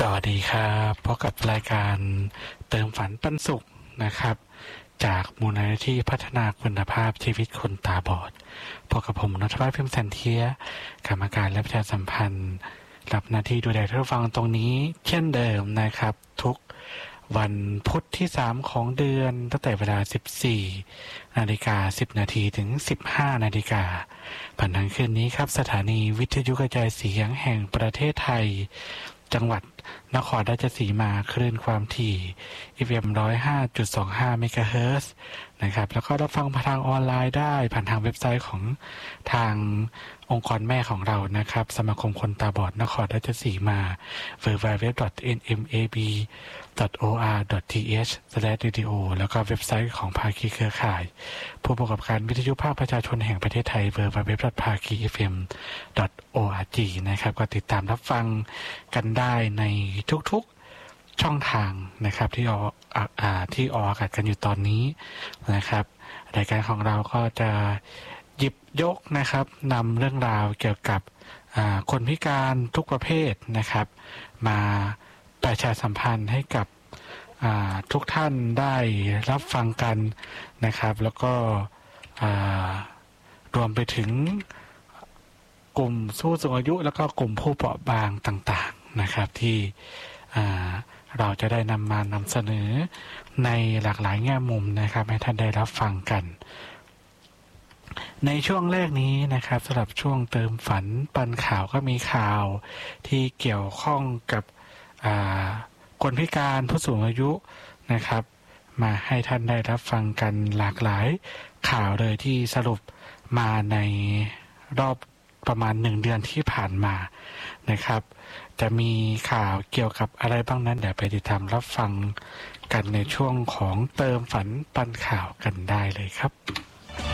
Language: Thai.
สวัสดีครับพบกับรายการเติมฝันปันสุขนะครับจากมูลนิธิพัฒนาคุณภาพชีวิตคนตาบอดพบกับผมณัฐวัฒน์ พิมพ์แสนเทียกรรมการและประชาสัมพันธ์รับหน้าที่ดูแลท่านผู้ฟังตรงนี้เช่นเดิมนะครับทุกวันพุธที่3ของเดือนตั้งแต่เวลา 14:10 นาทีถึง 15 นาฬิกาผ่านทางคืนนี้ครับสถานีวิทยุกระจายเสียงแห่งประเทศไทยจังหวัดนครราชสีมาคลื่นความถี่ FM 105.25 เมกะเฮิรตซ์นะครับแล้วก็รับฟังผ่านทางออนไลน์ได้ผ่านทางเว็บไซต์ของทางองค์กรแม่ของเรานะครับสมาคมคนตาบอดนครราชสีมา www.nmab.or.th/radio แล้วก็เว็บไซต์ของภาคีเครือข่ายผู้ประกอบการวิทยุภาคประชาชนแห่งประเทศไทย www.pakifm.org นะครับก็ติดตามรับฟังกันได้ในทุกๆช่องทางนะครับที่ออกอากาศกันอยู่ตอนนี้นะครับรายการของเราก็จะหยิบยกนะครับนำเรื่องราวเกี่ยวกับคนพิการทุกประเภทนะครับมาประชาสัมพันธ์ให้กับทุกท่านได้รับฟังกันนะครับแล้วก็รวมไปถึงกลุ่มผู้สูงอายุแล้วก็กลุ่มผู้เปราะบางต่างๆนะครับที่เราจะได้นำเสนอในหลากหลายแง่มุมนะครับให้ท่านได้รับฟังกันในช่วงแรกนี้นะครับสำหรับช่วงเติมฝันปันข่าวก็มีข่าวที่เกี่ยวข้องกับคนพิการผู้สูงอายุนะครับมาให้ท่านได้รับฟังกันหลากหลายข่าวเลยที่สรุปมาในรอบประมาณ1 เดือนที่ผ่านมานะครับจะมีข่าวเกี่ยวกับอะไรบ้างนั้นเดี๋ยวไปติดตามรับฟังกันในช่วงของเติมฝันปันข่าวกันได้เลยครับ